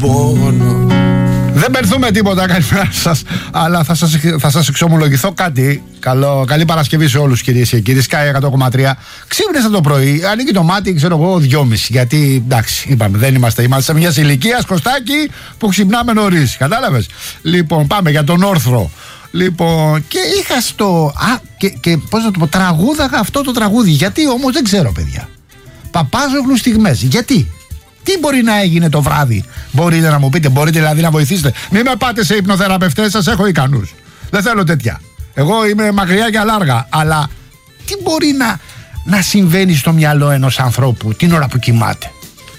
Δεν περθούμε τίποτα, καλημέρα σας. Αλλά θα σας εξομολογηθώ κάτι. Καλή Παρασκευή σε όλους, κυρίες και κύριοι. Sky 100,3. Ξύπνησα το πρωί, ανοίγει το μάτι, ξέρω εγώ, 2.30. Γιατί εντάξει, είπαμε, δεν είμαστε σε μια ηλικία, Κωστάκη, που ξυπνάμε νωρίς. Κατάλαβες. Λοιπόν, πάμε για τον όρθρο. Λοιπόν, και είχα στο. Και πώς να το πω, τραγούδαγα αυτό το τραγούδι. Γιατί όμως δεν ξέρω, παιδιά. Παπάζογλου στιγμές. Γιατί. Τι μπορεί να έγινε το βράδυ, μπορείτε να μου πείτε, μπορείτε δηλαδή να βοηθήσετε. Μην με πάτε σε υπνοθεραπευτές, σας έχω ικανούς. Δεν θέλω τέτοια. Εγώ είμαι μακριά και αλάργα. Αλλά τι μπορεί να συμβαίνει στο μυαλό ενός ανθρώπου την ώρα που κοιμάται.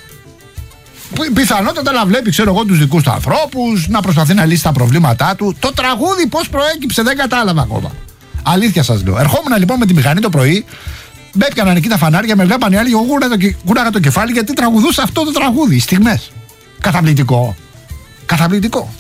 Πιθανότατα να βλέπει, ξέρω εγώ, τους δικούς του ανθρώπους, να προσπαθεί να λύσει τα προβλήματά του. Το τραγούδι πώς προέκυψε δεν κατάλαβα ακόμα. Αλήθεια σας λέω. Ερχόμουν λοιπόν με τη μηχανή το πρωί. Με έπιαναν εκεί τα φανάρια, με βλέπαν οι άλλοι. Εγώ κούραγα το κεφάλι γιατί τραγουδούσα αυτό το τραγούδι. Στιγμές. Καταπληκτικό. Καταπληκτικό.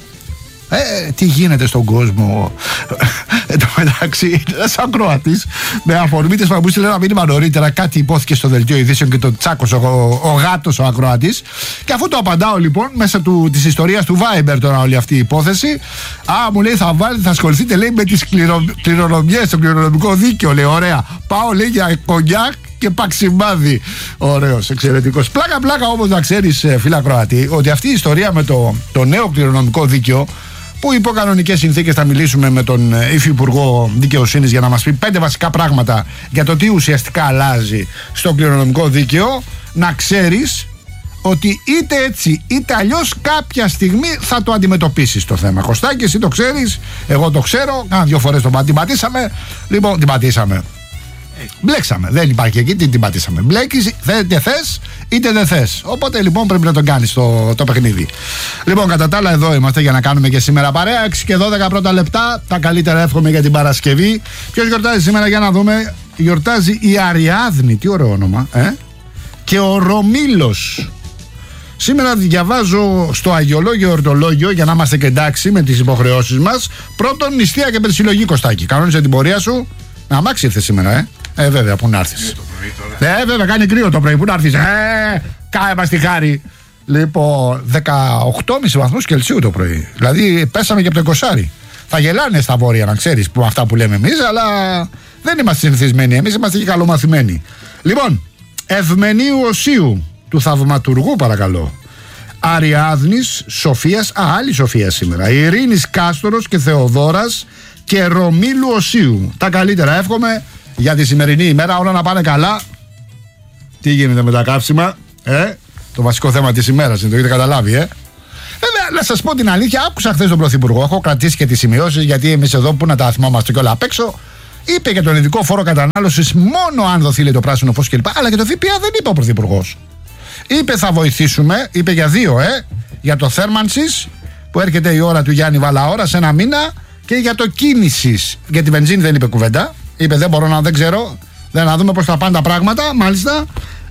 Τι γίνεται στον κόσμο. Εν τω μεταξύ, ένας ακροατής με αφορμή της που στείλε ένα μήνυμα νωρίτερα. Κάτι υπόθηκε στο δελτίο ειδήσεων και τον τσάκωσε ο γάτος ο ακροατής. Και αφού το απαντάω λοιπόν, μέσα της ιστορίας του Viber τώρα όλη αυτή η υπόθεση. Μου λέει θα ασχοληθείτε, λέει, με τις κληρονομιές, το κληρονομικό δίκαιο. Λέει, ωραία. Πάω, λέει, για κονιάκ και παξιμάδι. Ωραίος, εξαιρετικός. Πλάκα όμως να ξέρεις, φίλα ακροατή, ότι αυτή η ιστορία με το νέο κληρονομικό δίκαιο, που υπό κανονικές συνθήκες θα μιλήσουμε με τον Υφυπουργό Δικαιοσύνης για να μας πει 5 βασικά πράγματα για το τι ουσιαστικά αλλάζει στο κληρονομικό δίκαιο, να ξέρεις ότι είτε έτσι είτε αλλιώς κάποια στιγμή θα το αντιμετωπίσεις το θέμα. Κωστάκη, εσύ το ξέρεις, εγώ το ξέρω, κάνα 2 φορές την πατήσαμε. Λοιπόν, την πατήσαμε. Μπλέξαμε, δεν υπάρχει εκεί, την πατήσαμε. Μπλέκεις, είτε θες είτε δεν θες. Οπότε λοιπόν πρέπει να τον κάνεις το παιχνίδι. Λοιπόν, κατά τα άλλα, εδώ είμαστε για να κάνουμε και σήμερα παρέα. 6 και 12 πρώτα λεπτά. Τα καλύτερα εύχομαι για την Παρασκευή. Ποιος γιορτάζει σήμερα, για να δούμε. Γιορτάζει η Αριάδνη, τι ωραίο όνομα, και ο Ρωμήλος. Σήμερα διαβάζω στο Αγιολόγιο Ορτολόγιο, για να είμαστε και εντάξει με τις υποχρεώσεις μας. Πρώτον, νηστεία και περσιλογή, Κωστάκη. Κανόνισε την πορεία σου. Να αμάξι ήρθε σήμερα, βέβαια, πού να έρθεις. Βέβαια, κάνει κρύο το πρωί, πού να έρθεις. Κάνε μας τη χάρη. Λοιπόν, 18,5 βαθμούς Κελσίου το πρωί. Δηλαδή, πέσαμε και από το 20. Θα γελάνε στα βόρεια, να ξέρεις, που αυτά που λέμε εμείς, αλλά δεν είμαστε συνηθισμένοι. Εμείς είμαστε και καλομαθημένοι. Λοιπόν, Ευμενίου Οσίου, του Θαυματουργού, παρακαλώ. Αριάδνης, Σοφίας, άλλη Σοφία σήμερα. Ειρήνης Κάστορος και Θεοδόρας και Ρωμήλου Οσίου. Τα καλύτερα εύχομαι για τη σημερινή ημέρα, όλα να πάνε καλά. Τι γίνεται με τα καύσιμα, το βασικό θέμα της ημέρας είναι, το έχετε καταλάβει, Βέβαια, να σας πω την αλήθεια, άκουσα χθες τον Πρωθυπουργό, έχω κρατήσει και τις σημειώσεις, γιατί εμείς εδώ που να τα θυμόμαστε και όλα απ' έξω. Είπε για τον ειδικό φόρο κατανάλωσης μόνο αν δοθεί, λέει, το πράσινο φως κλπ. Αλλά και το ΦΠΑ δεν είπε ο Πρωθυπουργός. Είπε θα βοηθήσουμε, είπε για 2, για το θέρμανσης που έρχεται η ώρα του Γιάννη Βαλαώρα σε 1 μήνα. Και για το κίνησης. Για τη βενζίνη δεν είπε κουβέντα. Είπε δεν ξέρω. Δεν να δούμε πώς θα πάνε τα πράγματα. Μάλιστα.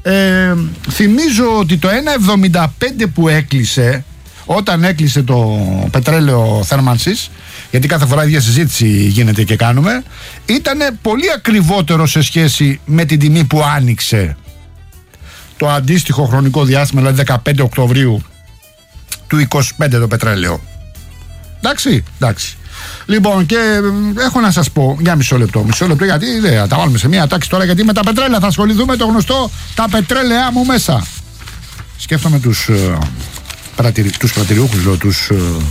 Θυμίζω ότι το 1,75 που έκλεισε, όταν έκλεισε το πετρέλαιο θέρμανσης, γιατί κάθε φορά η ίδια συζήτηση γίνεται και κάνουμε, ήταν πολύ ακριβότερο σε σχέση με την τιμή που άνοιξε το αντίστοιχο χρονικό διάστημα, δηλαδή 15 Οκτωβρίου του 25 το πετρέλαιο. Εντάξει. Λοιπόν, και έχω να σας πω για μισό λεπτό, γιατί δεν τα βάλουμε σε μια τάξη τώρα, γιατί με τα πετρέλαια θα ασχοληθούμε, το γνωστό, τα πετρέλαια μου μέσα. Σκέφτομαι τους πρατηριούχους, τους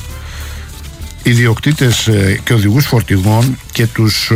ιδιοκτήτες και οδηγούς φορτηγών και τους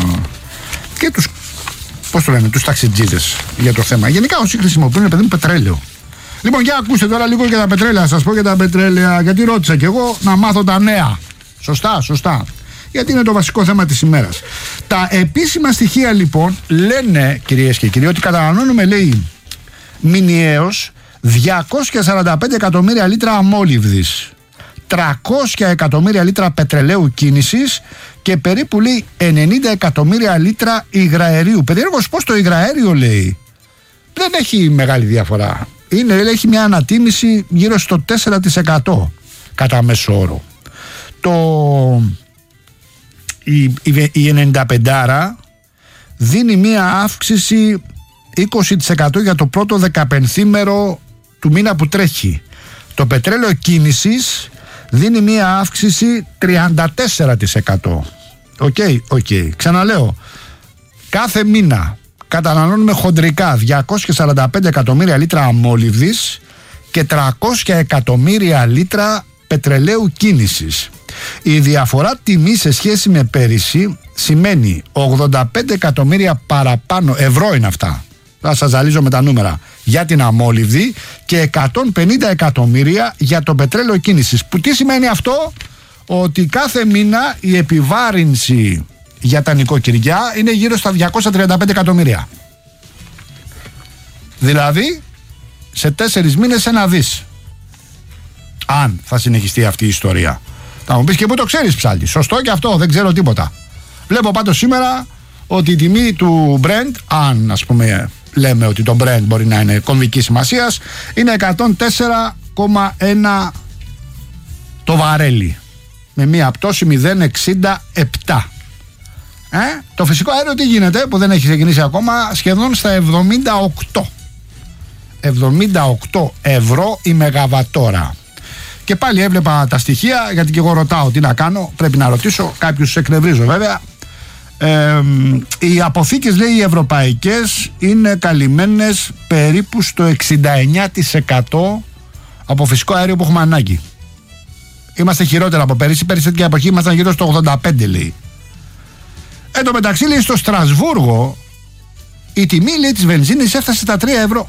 πώς το λένε, τους ταξιτζίδες για το θέμα. Γενικά όσοι χρησιμοποιούν, παιδί μου, πετρέλαιο. Λοιπόν, για ακούστε τώρα λίγο για τα πετρέλαια, να σας πω για τα πετρέλαια, γιατί ρώτησα κι εγώ να μάθω τα νέα. Σωστά. Γιατί είναι το βασικό θέμα της ημέρας. Τα επίσημα στοιχεία λοιπόν λένε, κυρίες και κύριοι, ότι καταναλώνουμε, λέει, μηνιαίως 245 εκατομμύρια λίτρα αμόλυβδης, 300 εκατομμύρια λίτρα πετρελαίου κίνησης και περίπου, λέει, 90 εκατομμύρια λίτρα υγραερίου. Περίεργος πώς το υγραέριο, λέει, δεν έχει μεγάλη διαφορά. Έχει μια ανατίμηση γύρω στο 4% κατά μέσο όρο. Η 95 δίνει μια αύξηση 20% για το πρώτο 15 μέρο του μήνα που τρέχει. Το πετρέλαιο κίνησης δίνει μία αύξηση 34%. Οκ. Ξαναλέω, κάθε μήνα καταναλώνουμε χοντρικά 245 εκατομμύρια λίτρα αμόλυβδης και 300 εκατομμύρια λίτρα πετρελαίου κίνησης. Η διαφορά τιμή σε σχέση με πέρυσι σημαίνει 85 εκατομμύρια παραπάνω, ευρώ είναι αυτά, θα σας ζαλίζω με τα νούμερα, για την αμόλυβδη και 150 εκατομμύρια για το πετρέλαιο κίνησης. Που τι σημαίνει αυτό? Ότι κάθε μήνα η επιβάρυνση για τα νοικοκυριά είναι γύρω στα 235 εκατομμύρια. Δηλαδή σε 4 μήνες 1 δις. Αν θα συνεχιστεί αυτή η ιστορία. Θα μου πεις και πού το ξέρεις, Ψάλτη? Σωστό και αυτό, δεν ξέρω τίποτα. Βλέπω πάντως σήμερα ότι η τιμή του Brent, αν ας πούμε λέμε ότι το Brent μπορεί να είναι κομβική σημασίας, είναι 104,1 το βαρέλι, με μία πτώση 0,67. Το φυσικό αέριο τι γίνεται, που δεν έχει ξεκινήσει ακόμα? Σχεδόν στα 78 ευρώ η μεγαβατόρα. Και πάλι έβλεπα τα στοιχεία, γιατί και εγώ ρωτάω τι να κάνω, πρέπει να ρωτήσω, κάποιους εκνευρίζω βέβαια. Οι αποθήκες, λέει, οι ευρωπαϊκές είναι καλυμμένες περίπου στο 69% από φυσικό αέριο που έχουμε ανάγκη. Είμαστε χειρότερα από πέρυσι. Πέρυσι τέτοια εποχή ήμασταν γύρω στο 85, λέει. Εν τω μεταξύ, λέει, στο Στρασβούργο η τιμή, λέει, της βενζίνης έφτασε στα 3 ευρώ.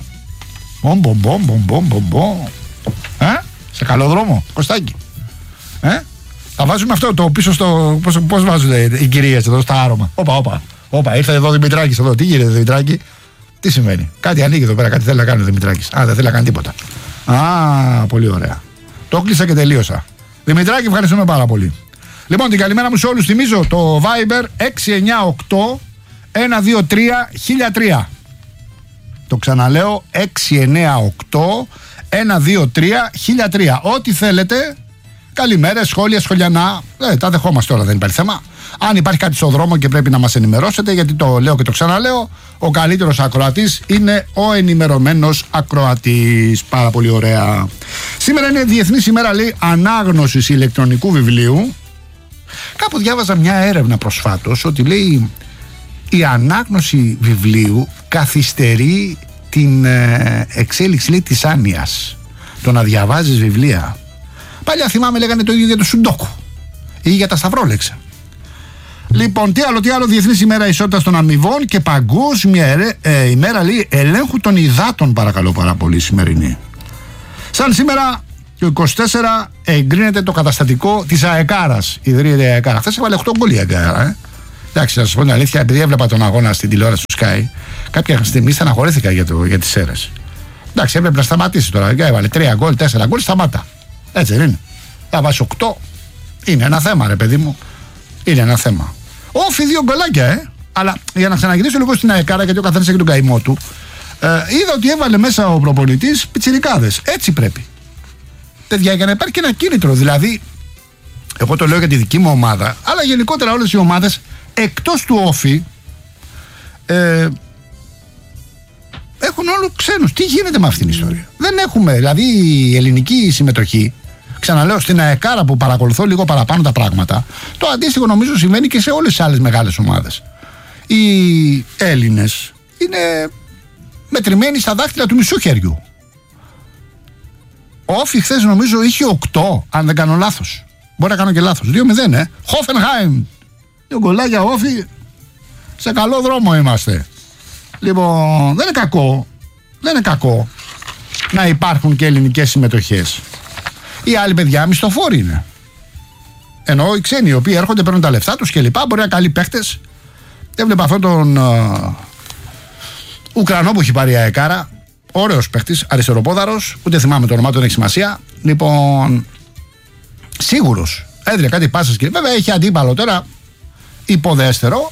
Σε καλό δρόμο, Κωστάκη. Θα βάζουμε αυτό το πίσω στο. Πώς βάζουν οι κυρίες εδώ στα άρωμα? Όπα, ήρθε εδώ ο Δημητράκης εδώ. Τι γίνεται, Δημητράκη? Τι σημαίνει? Κάτι ανοίγει εδώ πέρα, κάτι θέλει να κάνει ο Δημητράκης. Δεν θέλει να κάνει τίποτα. Πολύ ωραία. Το κλείσα και τελείωσα. Δημητράκη, ευχαριστούμε πάρα πολύ. Λοιπόν, την καλημέρα μου σε όλους. Θυμίζω το Viber 698 123 1003. Το ξαναλέω, 698 123 1003. Ό,τι θέλετε. Καλημέρες, σχόλια, σχολιανά. Τα δεχόμαστε όλα, δεν υπάρχει θέμα. Αν υπάρχει κάτι στο δρόμο και πρέπει να μας ενημερώσετε, γιατί το λέω και το ξαναλέω, ο καλύτερος ακροατής είναι ο ενημερωμένος ακροατής. Πάρα πολύ ωραία. Σήμερα είναι Διεθνής ημέρα, λέει, ανάγνωσης ηλεκτρονικού βιβλίου. Κάπου διάβαζα μια έρευνα προσφάτως ότι, λέει, η ανάγνωση βιβλίου καθυστερεί την εξέλιξη, λέει, της άνοιας. Το να διαβάζεις βιβλία. Παλιά θυμάμαι λέγανε το ίδιο για το Σουντόκου ή για τα Σταυρόλεξα. Λοιπόν, τι άλλο, Διεθνής ημέρα ισότητας των αμοιβών και παγκόσμια ημέρα, λέει, ελέγχου των υδάτων, παρακαλώ πάρα πολύ, σημερινή. Σαν σήμερα το 24 εγκρίνεται το καταστατικό της ΑΕΚΑΡΑς, ιδρύεται η ΑΕΚΑΡΑ. Χθες έβαλε 8 γκολ η ΑΕΚΑΡΑ. Εντάξει, να σας πω την αλήθεια, επειδή έβλεπα τον αγώνα στην τηλεόραση του Sky, κάποια στιγμή στεναχωρήθηκα για τις αίρες. Εντάξει, έπρεπε να σταματήσει τώρα. Έβαλε 3 γκολ, 4 γκολ, σταμάτα. Έτσι δεν είναι? Θα βάσει 8. Είναι ένα θέμα, ρε παιδί μου. Είναι ένα θέμα. Όφι 2 γκολάκια, Αλλά για να ξαναγυρίσω λίγο στην ΑΕΚΑΡΑ, γιατί ο καθένας έχει τον καημό του, είδα ότι έβαλε μέσα ο προπονητής πιτσιρικάδες. Έτσι πρέπει. Παιδιά, για να υπάρχει και ένα κίνητρο. Δηλαδή, εγώ το λέω για τη δική μου ομάδα, αλλά γενικότερα όλες οι ομάδες εκτός του Όφι έχουν όλο ξένους. Τι γίνεται με αυτήν την ιστορία? Δεν έχουμε, δηλαδή, η ελληνική συμμετοχή. Ξαναλέω, στην ΑΕΚΑΡΑ που παρακολουθώ λίγο παραπάνω τα πράγματα, το αντίστοιχο νομίζω συμβαίνει και σε όλες τις άλλες μεγάλες ομάδες. Οι Έλληνες είναι μετρημένοι στα δάχτυλα του μισού χεριού. Ο Όφι χθες νομίζω είχε 8, αν δεν κάνω λάθος. Μπορεί να κάνω και λάθος. 2-0, Χόφενχάιμ. 2 γκολάκια Όφι. Σε καλό δρόμο είμαστε. Λοιπόν, δεν είναι κακό να υπάρχουν και ελληνικές συμμετοχές. Οι άλλοι παιδιά μισθοφόροι είναι. Ενώ οι ξένοι οι οποίοι έρχονται, παίρνουν τα λεφτά τους και λοιπά, μπορεί να καλεί παίχτες. Έβλεπα αυτόν τον Ουκρανό που έχει πάρει η ΑΕΚΑΡΑ. Ωραίος παίχτης, αριστεροπόδαρος, ούτε θυμάμαι το όνομά του, δεν έχει σημασία. Λοιπόν, σίγουρος. Έδρε κάτι πάσες και βέβαια έχει αντίπαλο τώρα υποδέστερο,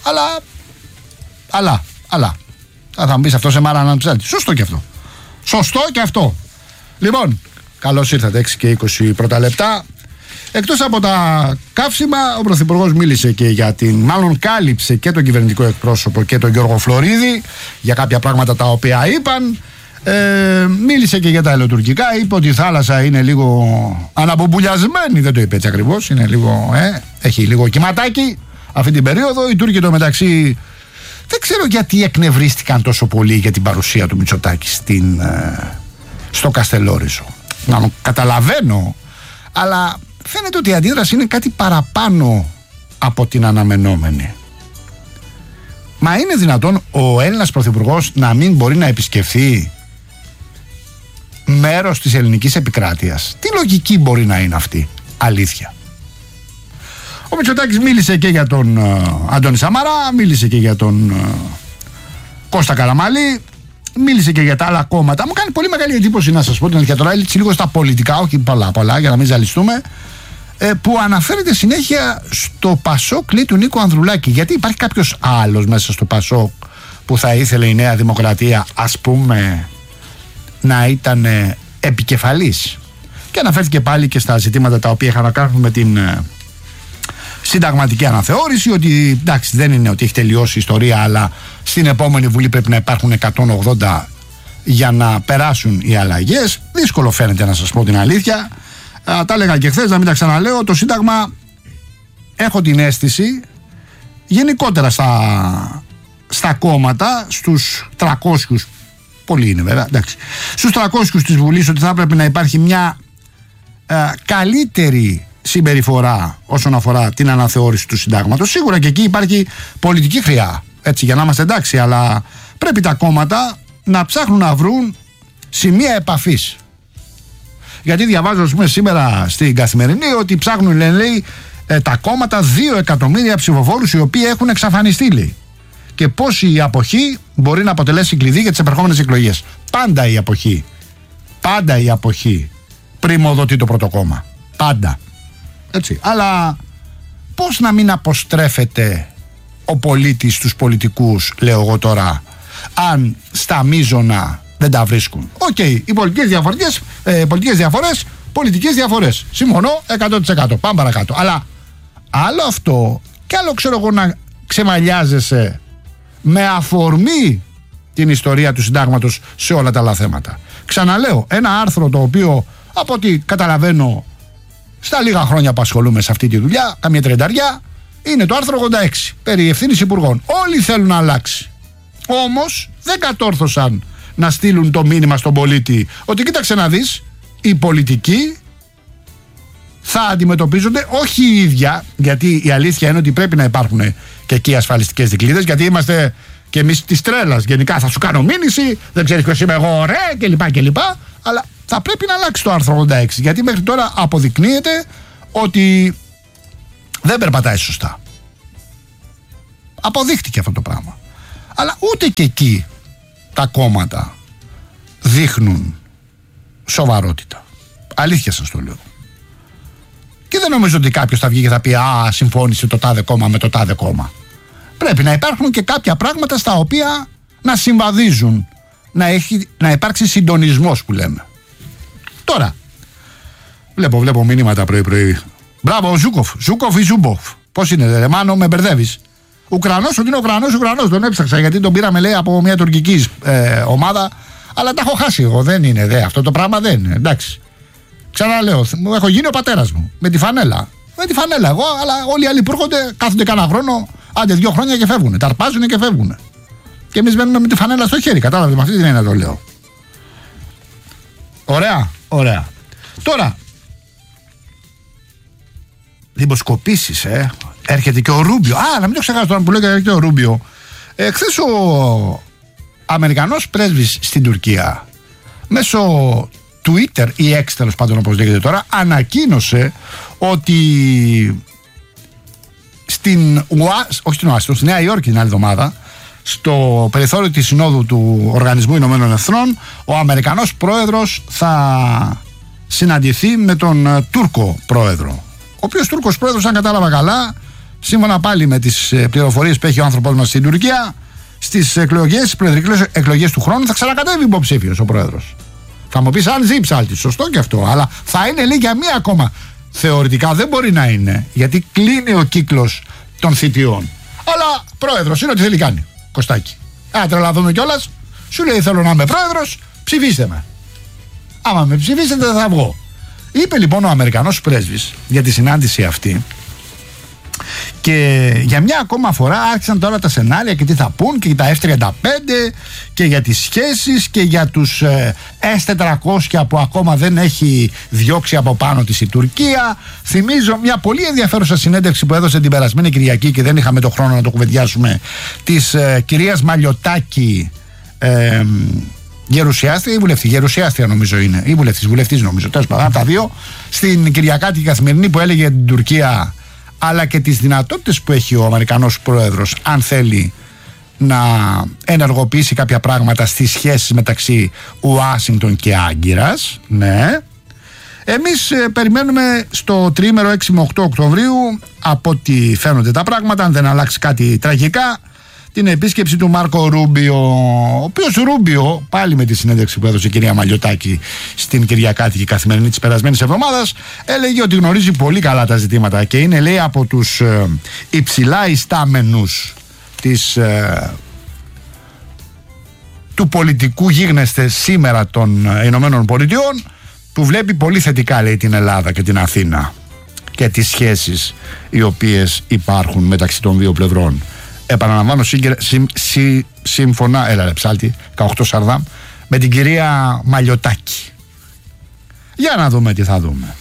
αλλά. Θα μου πεις αυτό σε Μάραναν Ψάλτη. Σωστό και αυτό. Λοιπόν, καλώς ήρθατε, 6 και 20 πρώτα λεπτά. Εκτός από τα καύσιμα, ο Πρωθυπουργός μίλησε και μάλλον κάλυψε και τον κυβερνητικό εκπρόσωπο και τον Γιώργο Φλωρίδη για κάποια πράγματα τα οποία είπαν. Μίλησε και για τα ελαιοτουρκικά. Είπε ότι η θάλασσα είναι λίγο αναπομπουλιασμένη. Δεν το είπε έτσι ακριβώς. Είναι λίγο, έχει λίγο κυματάκι αυτή την περίοδο. Οι Τούρκοι το μεταξύ δεν ξέρω γιατί εκνευρίστηκαν τόσο πολύ για την παρουσία του Μητσοτάκη στο Καστελόριζο. Να καταλαβαίνω, αλλά φαίνεται ότι η αντίδραση είναι κάτι παραπάνω από την αναμενόμενη. Μα είναι δυνατόν ο Έλληνας Πρωθυπουργός να μην μπορεί να επισκεφθεί μέρος της ελληνικής επικράτειας? Τι λογική μπορεί να είναι αυτή? Αλήθεια. Ο Μητσοτάκης μίλησε και για τον Αντώνη Σαμαρά, μίλησε και για τον Κώστα Καραμανλή, μίλησε και για τα άλλα κόμματα. Μου κάνει πολύ μεγάλη εντύπωση, να σας πω την αλήθεια, τώρα έτσι λίγο στα πολιτικά, όχι πολλά για να μην ζαλιστούμε, που αναφέρεται συνέχεια στο Πασόκ, λέει, του Νίκου Ανδρουλάκη. Γιατί υπάρχει κάποιος άλλος μέσα στο Πασόκ που θα ήθελε η Νέα Δημοκρατία, ας πούμε, να ήταν επικεφαλής? Και αναφέρθηκε πάλι και στα ζητήματα τα οποία είχαν να κάνουν με την συνταγματική αναθεώρηση, ότι εντάξει, δεν είναι ότι έχει τελειώσει η ιστορία, αλλά στην επόμενη Βουλή πρέπει να υπάρχουν 180 για να περάσουν οι αλλαγές. Δύσκολο φαίνεται, να σας πω την αλήθεια. Τα έλεγα και χθες, να μην τα ξαναλέω. Το Σύνταγμα, έχω την αίσθηση, γενικότερα στα κόμματα, στους 300, πολλοί είναι βέβαια, εντάξει, στους 300 της Βουλής, ότι θα πρέπει να υπάρχει μια καλύτερη συμπεριφορά όσον αφορά την αναθεώρηση του συντάγματος. Σίγουρα και εκεί υπάρχει πολιτική χρειά, έτσι, για να είμαστε εντάξει, αλλά πρέπει τα κόμματα να ψάχνουν να βρουν σημεία επαφής. Γιατί διαβάζω, ας πούμε, σήμερα στην Καθημερινή ότι ψάχνουν, λέει, τα κόμματα 2 εκατομμύρια ψηφοφόρους οι οποίοι έχουν εξαφανιστεί, λέει. Και πώς η αποχή μπορεί να αποτελέσει κλειδί για τις επερχόμενες εκλογές. Πάντα η αποχή πριμοδοτεί το πρώτο κόμμα. Πάντα. Έτσι. Αλλά πώς να μην αποστρέφεται ο πολίτης στους πολιτικούς, λέω εγώ τώρα, αν στα μείζωνα δεν τα βρίσκουν? Οκ, οι πολιτικές διαφορές, πολιτικές διαφορές. Συμφωνώ 100%. Πάμε παρακάτω. Αλλά άλλο αυτό και άλλο, ξέρω εγώ, να ξεμαλιάζεσαι με αφορμή την ιστορία του συντάγματος σε όλα τα άλλα θέματα. Ξαναλέω, ένα άρθρο το οποίο, από ό,τι καταλαβαίνω, στα λίγα χρόνια που ασχολούμαι σε αυτή τη δουλειά, καμία 30, είναι το άρθρο 86 περί ευθύνης υπουργών. Όλοι θέλουν να αλλάξει. Όμως δεν κατόρθωσαν να στείλουν το μήνυμα στον πολίτη ότι κοίταξε να δεις, οι πολιτικοί θα αντιμετωπίζονται όχι οι ίδια, γιατί η αλήθεια είναι ότι πρέπει να υπάρχουν και εκεί ασφαλιστικές δικλείδες, γιατί είμαστε και εμείς της τρέλας. Γενικά θα σου κάνω μήνυση, δεν ξέρεις ποιος είμαι εγώ, ωραία, κλπ. Αλλά θα πρέπει να αλλάξει το άρθρο 86, γιατί μέχρι τώρα αποδεικνύεται ότι δεν περπατάει σωστά. Αποδείχτηκε αυτό το πράγμα. Αλλά ούτε και εκεί τα κόμματα δείχνουν σοβαρότητα. Αλήθεια σας το λέω. Και δεν νομίζω ότι κάποιος θα βγει και θα πει «Α, συμφώνησε το τάδε κόμμα με το τάδε κόμμα». Πρέπει να υπάρχουν και κάποια πράγματα στα οποία να συμβαδίζουν, να υπάρξει συντονισμός που λέμε. Τώρα, βλέπω μηνύματα πρωί-πρωί. Μπράβο, ο Ζούκοφ ή Ζούμποφ. Πώς είναι, ρε Μάνο, με μπερδεύεις? Ουκρανός, ότι είναι Ουκρανός, τον έψαξα γιατί τον πήραμε, λέει, από μια τουρκική ομάδα. Αλλά τα έχω χάσει εγώ, δεν είναι, αυτό το πράγμα δεν είναι, εντάξει. Ξαναλέω, έχω γίνει ο πατέρας μου, με τη φανέλα εγώ, αλλά όλοι οι άλλοι που έρχονται κάθονται κανένα χρόνο, άντε 2 χρόνια και φεύγουν, τα αρπάζουν και φεύγουν. Και εμείς μένουμε με τη φανέλα στο χέρι, κατάλαβε, με αυτή την έννοια το λέω. Ωραία. Τώρα, δημοσκοπήσεις, έρχεται και ο Ρούμπιο. Να μην το ξεχάσω τώρα που λέω, έρχεται ο Ρούμπιο. Χθες ο Αμερικανός πρέσβης στην Τουρκία, μέσω Twitter ή X, τέλος πάντων όπως λέγεται τώρα, ανακοίνωσε ότι στη Νέα Υόρκη την άλλη εβδομάδα, στο περιθώριο της Συνόδου του Οργανισμού Ηνωμένων Εθνών, ο Αμερικανός πρόεδρος θα συναντηθεί με τον Τούρκο πρόεδρο. Ο οποίος Τούρκος πρόεδρος, αν κατάλαβα καλά, σύμφωνα πάλι με τις πληροφορίες που έχει ο άνθρωπος μας στην Τουρκία, στις προεδρικές εκλογές του χρόνου θα ξανακατέβει υποψήφιος ο πρόεδρος. Θα μου πεις, αν ζει ψάλτη, σωστό και αυτό, αλλά θα είναι, λέει, για μία ακόμα. Θεωρητικά δεν μπορεί να είναι, γιατί κλείνει ο κύκλος των θητιών. Αλλά πρόεδρος είναι, ό,τι θέλει κάνει. Κωστάκι. Τρελαθούμε κιόλας. Σου λέει, θέλω να είμαι πρόεδρος, Ψηφίστε με. Άμα με ψηφίσετε δεν θα βγω. Είπε λοιπόν ο Αμερικανός πρέσβης για τη συνάντηση αυτή. Και για μια ακόμα φορά άρχισαν τώρα τα σενάρια και τι θα πούν και για τα F-35 και για τις σχέσεις και για τους S-400 που ακόμα δεν έχει διώξει από πάνω της η Τουρκία. Θυμίζω μια πολύ ενδιαφέρουσα συνέντευξη που έδωσε την περασμένη Κυριακή και δεν είχαμε το χρόνο να το κουβεντιάσουμε, της κυρίας Μαλιωτάκη, γερουσιάστρια ή βουλευτή, γερουσιάστρια νομίζω είναι, ή βουλευτής νομίζω, τέλος πάντων, από τα δύο, στην Κυριακάτικη Καθημερινή, που έλεγε την Τουρκία αλλά και τις δυνατότητες που έχει ο Αμερικανός πρόεδρος αν θέλει να ενεργοποιήσει κάποια πράγματα στις σχέσεις μεταξύ Ουάσιγκτον και Άγκυρας. Ναι. Εμείς περιμένουμε στο τριήμερο 6 με 8 Οκτωβρίου, από ό,τι φαίνονται τα πράγματα, αν δεν αλλάξει κάτι τραγικά, την επίσκεψη του Μάρκο Ρούμπιο, ο οποίος Ρούμπιο, πάλι με τη συνέντευξη που έδωσε η κυρία Μαλιωτάκη στην Κυριακάτικη Καθημερινή της περασμένης εβδομάδας, έλεγε ότι γνωρίζει πολύ καλά τα ζητήματα και είναι, λέει, από τους υψηλά ιστάμενους του πολιτικού γίγνεσθε σήμερα των Ηνωμένων Πολιτειών, που βλέπει πολύ θετικά, λέει, την Ελλάδα και την Αθήνα και τις σχέσεις οι οποίες υπάρχουν μεταξύ των δύο πλευρών. Επαναλαμβάνω, σύμφωνα, έλα ψάλτη, 18 Σαρδάμ, με την κυρία Μαλιωτάκη. Για να δούμε τι θα δούμε.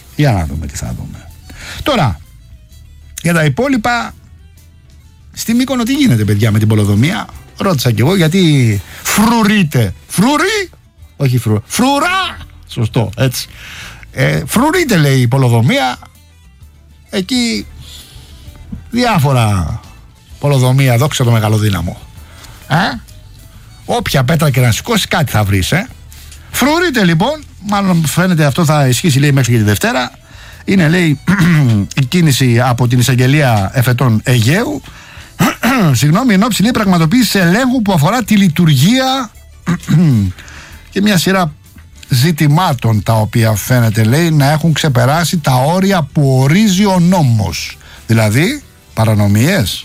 Τώρα, για τα υπόλοιπα, στη Μύκονο τι γίνεται, παιδιά, με την πολεοδομία? Ρώτησα κι εγώ, γιατί φρουρείτε. Φρουρί, όχι φρουρά, σωστό, έτσι. Φρουρείτε, λέει, η πολεοδομία. Εκεί διάφορα πολεοδομία, δόξα το μεγαλοδύναμο. Όποια πέτρα και να σηκώσει, κάτι θα βρεις. Φρουρείτε λοιπόν, μάλλον φαίνεται αυτό θα ισχύσει, λέει, μέχρι και τη Δευτέρα. Είναι, λέει, η κίνηση από την εισαγγελία εφετών Αιγαίου, συγγνώμη, εν ώψη, λέει, πραγματοποίηση ελέγχου που αφορά τη λειτουργία και μια σειρά ζητημάτων, τα οποία φαίνεται, λέει, να έχουν ξεπεράσει τα όρια που ορίζει ο νόμος. Δηλαδή παρανομίες.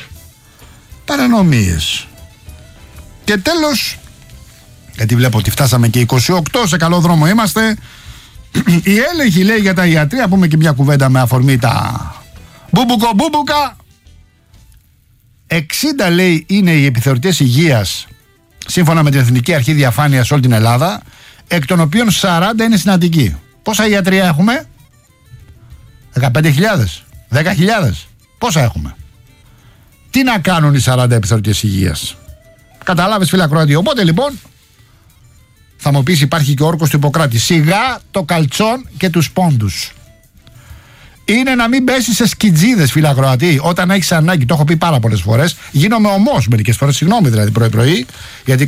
Και τέλος, γιατί βλέπω ότι φτάσαμε και 28, σε καλό δρόμο είμαστε, η έλεγχη, λέει, για τα ιατρία, πούμε και μια κουβέντα με αφορμή τα μπούμπουκα. 60, λέει, είναι οι επιθεωρητές υγείας σύμφωνα με την Εθνική Αρχή Διαφάνειας σε όλη την Ελλάδα, εκ των οποίων 40 είναι στην Αττική. Πόσα ιατρία έχουμε? 15.000, 10.000, πόσα έχουμε? Τι να κάνουν οι 40 επιθεωρητές υγείας? Καταλάβες, φίλε ακροατή? Οπότε λοιπόν θα μου πεις, υπάρχει και ο όρκος του Ιπποκράτη. Σιγά το καλτσόν και τους πόντους. Είναι να μην πέσεις σε σκιτζίδες, φίλε ακροατή, όταν έχεις ανάγκη. Το έχω πει πάρα πολλές φορές. Γίνομαι ομός μερικές φορές, συγγνώμη δηλαδή, πρωί-πρωί, γιατί